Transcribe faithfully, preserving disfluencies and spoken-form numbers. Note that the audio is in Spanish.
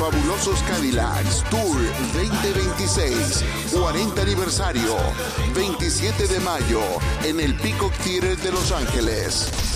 Fabulosos Cadillacs Tour veinte veintiséis, cuarenta aniversario, veintisiete de mayo, en el Peacock Theater de Los Ángeles.